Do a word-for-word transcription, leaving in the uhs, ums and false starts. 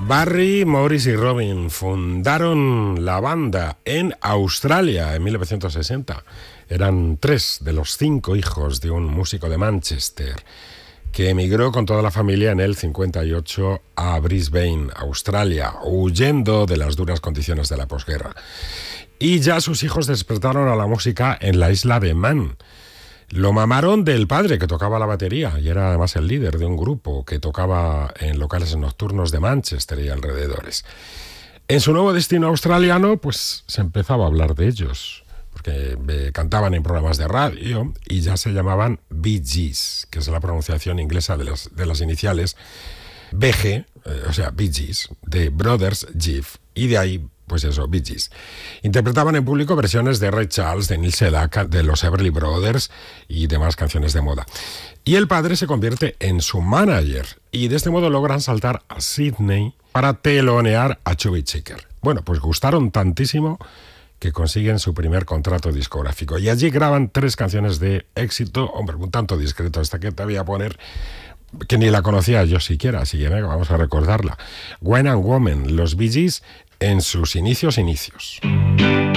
Barry, Maurice y Robin fundaron la banda en Australia en mil novecientos sesenta. Eran tres de los cinco hijos de un músico de Manchester que emigró con toda la familia en el cincuenta y ocho a Brisbane, Australia, huyendo de las duras condiciones de la posguerra. Y ya sus hijos despertaron a la música en la isla de Man. Lo mamaron del padre, que tocaba la batería y era además el líder de un grupo que tocaba en locales nocturnos de Manchester y alrededores. En su nuevo destino australiano, pues se empezaba a hablar de ellos, porque eh, cantaban en programas de radio y ya se llamaban Bee Gees, que es la pronunciación inglesa de las, de las iniciales B G, eh, o sea, Bee Gees, de Brothers Gibb, y de ahí, pues eso, Bee Gees. Interpretaban en público versiones de Ray Charles, de Neil Sedaka, de los Everly Brothers y demás canciones de moda. Y el padre se convierte en su manager y de este modo logran saltar a Sydney para telonear a Chubby Checker. Bueno, pues gustaron tantísimo que consiguen su primer contrato discográfico y allí graban tres canciones de éxito, hombre, un tanto discreto, esta que te voy a poner, que ni la conocía yo siquiera, así que venga, vamos a recordarla. Wine and Woman, los Bee Gees en sus inicios inicios.